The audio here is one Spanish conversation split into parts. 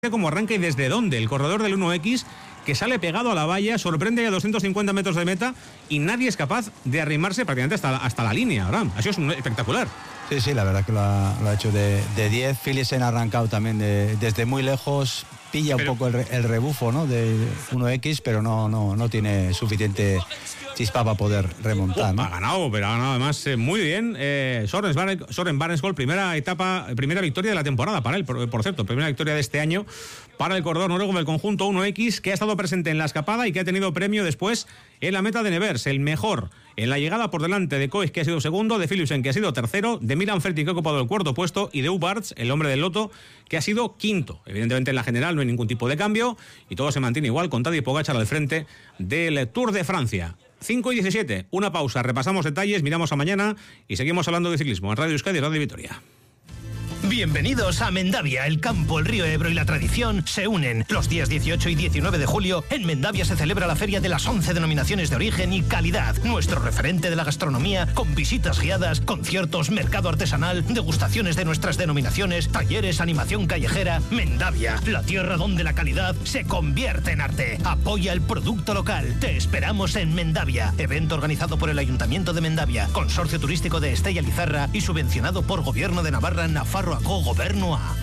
cómo arranca y desde dónde. El corredor del 1X que sale pegado a la valla, sorprende a 250 metros de meta y nadie es capaz de arrimarse prácticamente hasta la línea. Abraham, ha sido espectacular. Sí, la verdad que lo ha hecho de 10. Philipsen ha arrancado también desde muy lejos. Pilla un poco el rebufo, ¿no?, de 1X, pero no tiene suficiente chispa para poder remontar, ¿no? Ha ganado además muy bien. Søren Barenskov, primera victoria de la temporada para él, por cierto, primera victoria de este año para el corredor noruego del conjunto 1X, que ha estado presente en la escapada y que ha tenido premio después en la meta de Nevers, el mejor en la llegada por delante de Koech, que ha sido segundo, de Philipsen, que ha sido tercero, de Milan Fertic, que ha ocupado el cuarto puesto, y de Ubarts, el hombre del loto, que ha sido quinto. Evidentemente en la general no hay ningún tipo de cambio y todo se mantiene igual, con Tadej Pogačar al frente del Tour de Francia. 5:17, una pausa, repasamos detalles, miramos a mañana y seguimos hablando de ciclismo en Radio Euskadi y Radio Vitoria. Bienvenidos a Mendavia. El campo, el río Ebro y la tradición se unen. Los días 18 y 19 de julio, en Mendavia se celebra la feria de las 11 denominaciones de origen y calidad. Nuestro referente de la gastronomía, con visitas guiadas, conciertos, mercado artesanal, degustaciones de nuestras denominaciones, talleres, animación callejera. Mendavia, la tierra donde la calidad se convierte en arte. Apoya el producto local. Te esperamos en Mendavia. Evento organizado por el Ayuntamiento de Mendavia, Consorcio Turístico de Estella Lizarra y subvencionado por Gobierno de Navarra, Nafarroa Gobernoa.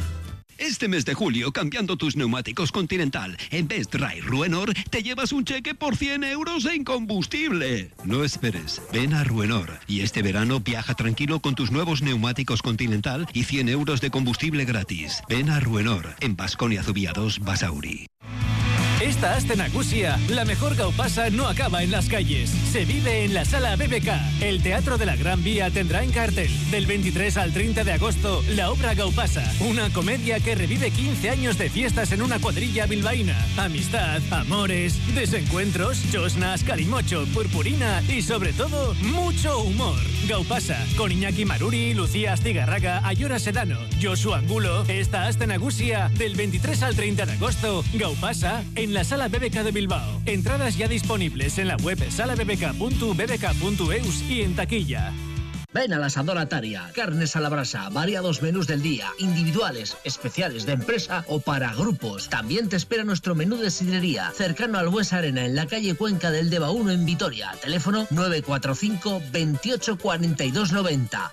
Este mes de julio, cambiando tus neumáticos Continental, en Best Dry Ruenor, te llevas un cheque por 100 euros en combustible. No esperes, ven a Ruenor y este verano viaja tranquilo con tus nuevos neumáticos Continental y 100 euros de combustible gratis. Ven a Ruenor, en Baskonia Zubia 2, Basauri. Esta Aste Nagusia, la mejor gaupasa no acaba en las calles, se vive en la Sala BBK. El Teatro de la Gran Vía tendrá en cartel, del 23 al 30 de agosto, la obra Gaupasa, una comedia que revive 15 años de fiestas en una cuadrilla bilbaína. Amistad, amores, desencuentros, chosnas, calimocho, purpurina y sobre todo, mucho humor. Gaupasa, con Iñaki Maruri, Lucía Astigarraga, Ayora Sedano, Joshua Angulo. Esta Aste Nagusia, del 23 al 30 de agosto, Gaupasa, en la Sala BBK de Bilbao. Entradas ya disponibles en la web salabbk.bbk.eus y en taquilla. Ven al Asador Ataria. Carnes a la brasa, variados menús del día, individuales, especiales de empresa o para grupos. También te espera nuestro menú de sidrería, cercano al Bues Arena, en la calle Cuenca del Deva 1 en Vitoria. Teléfono 945 28 42 90.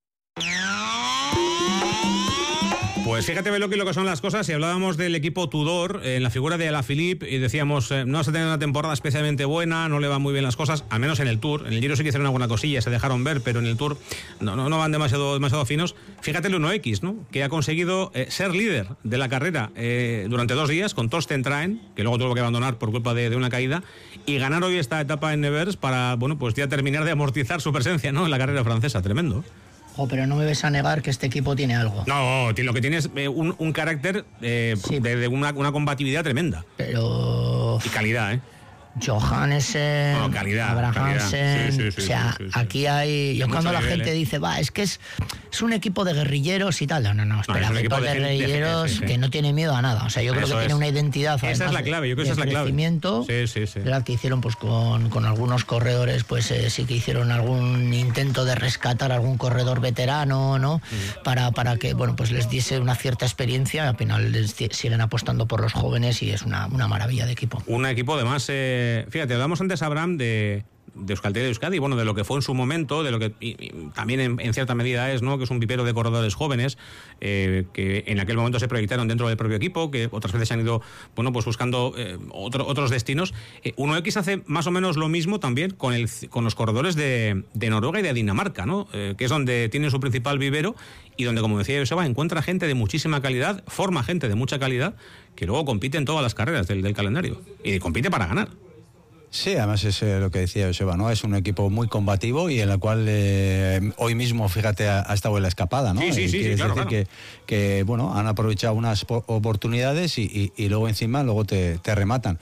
Pues fíjate, Beloki, lo que son las cosas. Si hablábamos del equipo Tudor, en la figura de Alaphilippe, y decíamos, no vas a tener una temporada especialmente buena, no le van muy bien las cosas, al menos en el Tour. En el Giro sí que hicieron alguna cosilla, se dejaron ver, pero en el Tour no van demasiado finos. Fíjate el 1X, ¿no?, que ha conseguido ser líder de la carrera durante 2 días con Torsten Traen, que luego tuvo que abandonar por culpa de una caída, y ganar hoy esta etapa en Nevers para, bueno, pues ya terminar de amortizar su presencia, ¿no?, en la carrera francesa. Tremendo. Pero no me ves a negar que este equipo tiene algo. No, lo que tiene es un carácter sí, de una combatividad tremenda. Pero... Y calidad, Johannessen, calidad, Abrahamsen, sí, o sea, aquí hay... Yo cuando la gente dice, es que es un equipo de guerrilleros y tal. No, espera, un equipo de guerrilleros que no tiene miedo a nada. O sea, yo creo que tiene una identidad. Esa es la clave, yo creo que esa es la clave. Crecimiento, ¿verdad? Que hicieron pues con algunos corredores, pues sí que hicieron algún intento de rescatar algún corredor veterano, ¿no? Para que, bueno, pues les diese una cierta experiencia. Al final siguen apostando por los jóvenes y es una maravilla de equipo. Un equipo además... fíjate, hablamos antes, Abraham, de Euskaltel de Euskadi, bueno, de lo que fue en su momento, de lo que y también en cierta medida es, ¿no?, que es un vivero de corredores jóvenes que en aquel momento se proyectaron dentro del propio equipo, que otras veces han ido, bueno, pues buscando otros destinos. 1X hace más o menos lo mismo también con los corredores de Noruega y de Dinamarca, ¿no?, que es donde tienen su principal vivero y donde, como decía Joseba, encuentra gente de muchísima calidad, forma gente de mucha calidad que luego compite en todas las carreras del calendario y compite para ganar. Sí, además es lo que decía Joseba, ¿no? Es un equipo muy combativo y en el cual hoy mismo, fíjate, ha estado en la escapada, ¿no? Sí, claro. Que bueno, han aprovechado unas oportunidades y luego encima te rematan.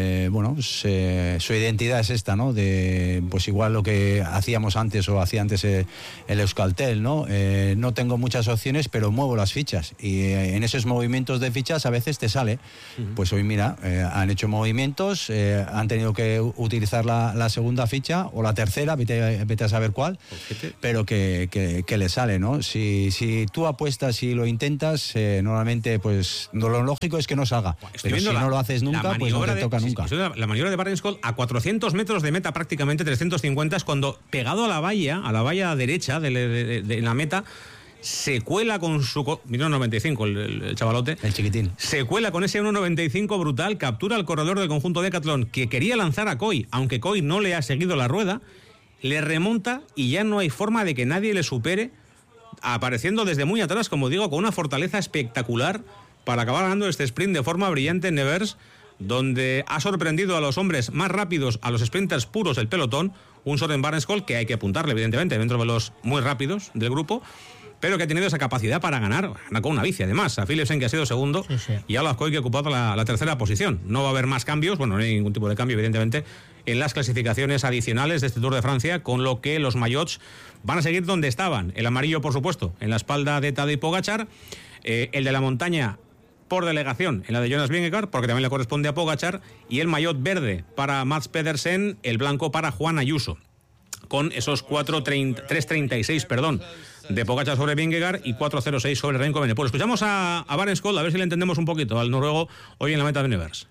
Su identidad es esta, ¿no? De pues igual lo que hacíamos antes o hacía antes el Euskaltel, ¿no? No tengo muchas opciones, pero muevo las fichas y en esos movimientos de fichas a veces te sale. Pues hoy mira, han hecho movimientos, han tenido que que utilizar la segunda ficha o la tercera, vete a saber cuál, pero que le sale, ¿no? Si tú apuestas y lo intentas, normalmente pues lo lógico es que no salga, pero si no lo haces nunca, pues no te toca nunca. La maniobra de Barenskov a 400 metros de meta, prácticamente 350, es cuando pegado a la valla derecha de la meta, se cuela con su 1.95 el chavalote, el chiquitín, se cuela con ese 1.95 brutal, captura al corredor del conjunto Decathlon, que quería lanzar a Coy, aunque Coy no le ha seguido la rueda, le remonta y ya no hay forma de que nadie le supere, apareciendo desde muy atrás, como digo, con una fortaleza espectacular para acabar ganando este sprint de forma brillante en Nevers, donde ha sorprendido a los hombres más rápidos, a los sprinters puros del pelotón, un Søren Barneskol que hay que apuntarle evidentemente dentro de los muy rápidos del grupo, pero que ha tenido esa capacidad para ganar con una bici además, a Philipsen, que ha sido segundo, y a Lascoy, que ha ocupado la tercera posición. No va a haber más cambios, bueno, no hay ningún tipo de cambio evidentemente en las clasificaciones adicionales de este Tour de Francia, con lo que los maillots van a seguir donde estaban. El amarillo, por supuesto, en la espalda de Tadej Pogačar, el de la montaña por delegación en la de Jonas Vingegaard, porque también le corresponde a Pogačar, y el maillot verde para Mads Pedersen, el blanco para Juan Ayuso, con esos 3.36, de Pogačar sobre Vingegaard y 4.06 sobre Remco Evenepoel. Escuchamos a Barenskov, a ver si le entendemos un poquito al noruego hoy en la meta de Nevers.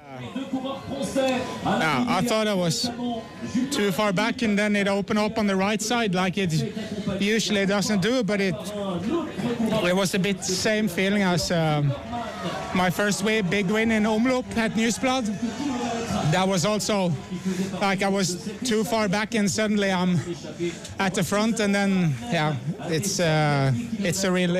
I thought I was too far back, and then it opened up on the right side like it usually doesn't do, but it was a bit same feeling as my first big win in Omloop at Newsblad. That was also like I was too far back, and suddenly I'm at the front, and then it's a real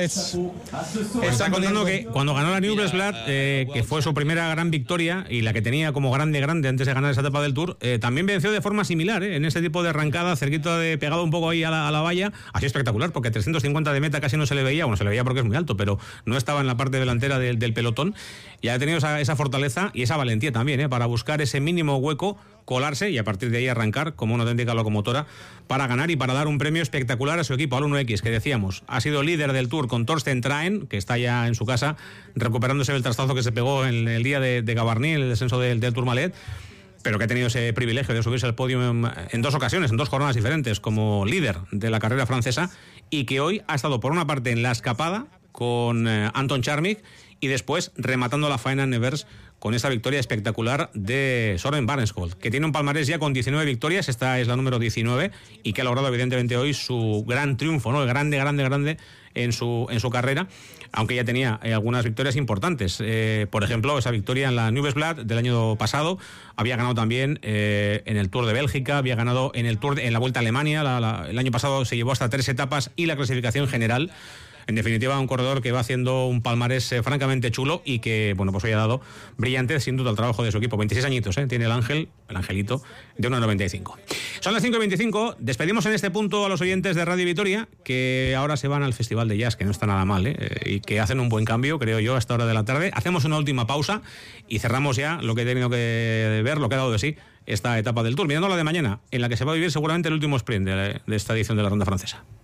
está contando que cuando ganó la Newsblad, que fue su primera gran victoria y la que tenía como grande antes de ganar esa etapa del Tour, también venció de forma similar, en ese tipo de arrancada, cerquita de pegado un poco ahí a la valla. Así espectacular, porque 350 de meta casi no se le veía, bueno, se le veía porque es muy alto, pero no estaba en la parte delantera del pelotón. Y ha tenido esa fortaleza y esa valentía también, para buscar ese mínimo hueco, colarse y a partir de ahí arrancar como una auténtica locomotora para ganar y para dar un premio espectacular a su equipo, al 1X, que decíamos, ha sido líder del Tour con Torsten Traen, que está ya en su casa recuperándose del trastazo que se pegó en el día de Gavarnie, en el descenso del Tourmalet, pero que ha tenido ese privilegio de subirse al podio en dos ocasiones, en dos jornadas diferentes, como líder de la carrera francesa, y que hoy ha estado por una parte en la escapada con Anton Charmik y después rematando la faena en Nevers con esa victoria espectacular de Søren Barneskov, que tiene un palmarés ya con 19 victorias, esta es la número 19, y que ha logrado evidentemente hoy su gran triunfo, ¿no? El grande en su carrera, aunque ya tenía algunas victorias importantes. Por ejemplo, esa victoria en la Newsblad del año pasado, había ganado también en el Tour de Bélgica, había ganado en la Vuelta a Alemania, el año pasado se llevó hasta 3 etapas y la clasificación general. En definitiva, un corredor que va haciendo un palmarés francamente chulo y que, bueno, pues hoy ha dado brillante, sin duda, el trabajo de su equipo. 26 añitos, tiene el angelito, de 1,95. Son las 5:25. Despedimos en este punto a los oyentes de Radio Vitoria, que ahora se van al Festival de Jazz, que no está nada mal, y que hacen un buen cambio, creo yo, a esta hora de la tarde. Hacemos una última pausa y cerramos ya lo que he tenido que ver, lo que ha dado de sí esta etapa del Tour, mirando la de mañana, en la que se va a vivir seguramente el último sprint de esta edición de la Ronda Francesa.